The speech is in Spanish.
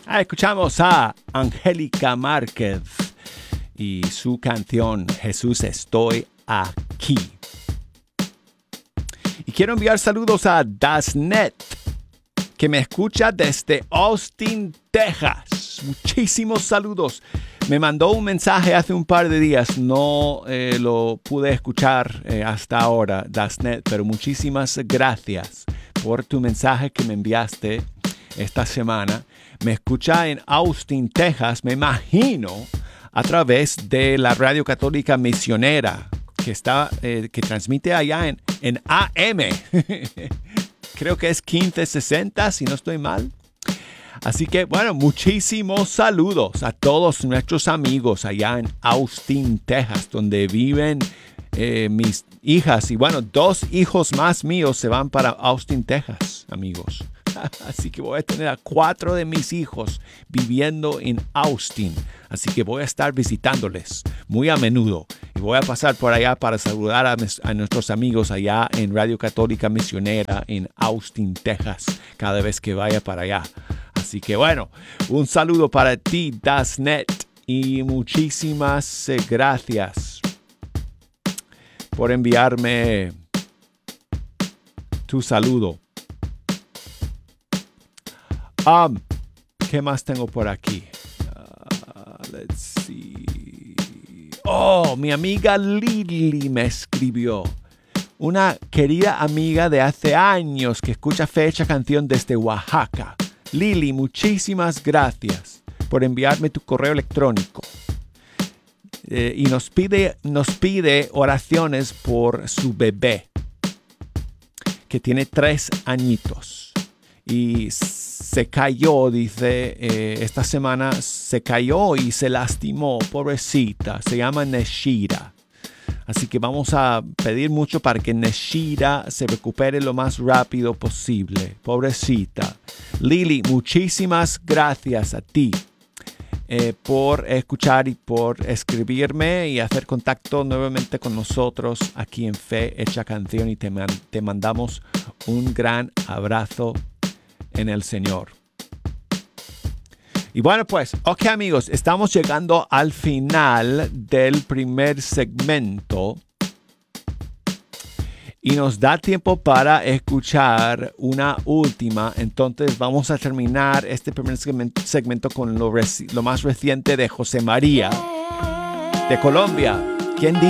Escuchamos a Angélica Márquez y su canción Jesús estoy aquí. Y quiero enviar saludos a Dasnet, que me escucha desde Austin, Texas. Muchísimos saludos. Me mandó un mensaje hace un par de días. No lo pude escuchar hasta ahora, Dasnet, pero muchísimas gracias por tu mensaje que me enviaste esta semana. Me escucha en Austin, Texas, me imagino, a través de la Radio Católica Misionera, que transmite allá en AM. Creo que es 1560, si no estoy mal. Así que, bueno, muchísimos saludos a todos nuestros amigos allá en Austin, Texas, donde viven mis hijas. Y bueno, 2 hijos más míos se van para Austin, Texas, amigos. Así que voy a tener a 4 de mis hijos viviendo en Austin. Así que voy a estar visitándoles muy a menudo. Y voy a pasar por allá para saludar a nuestros amigos allá en Radio Católica Misionera en Austin, Texas, cada vez que vaya para allá. Así que bueno, un saludo para ti, Dasnet, y muchísimas gracias por enviarme tu saludo. ¿Qué más tengo por aquí? Let's see. Oh, mi amiga Lili me escribió. Una querida amiga de hace años que escucha Fecha Canción desde Oaxaca. Lili, muchísimas gracias por enviarme tu correo electrónico. Y nos pide oraciones por su bebé, que tiene 3 añitos. Y se cayó, dice, esta semana se cayó y se lastimó, pobrecita. Se llama Neshira. Así que vamos a pedir mucho para que Neshira se recupere lo más rápido posible. Pobrecita. Lili, muchísimas gracias a ti por escuchar y por escribirme y hacer contacto nuevamente con nosotros aquí en Fe Hecha Canción. Y te mandamos un gran abrazo en el Señor. Y bueno, pues, ok amigos, estamos llegando al final del primer segmento y nos da tiempo para escuchar una última. Entonces vamos a terminar este primer segmento con lo más reciente de José María de Colombia. ¿Quién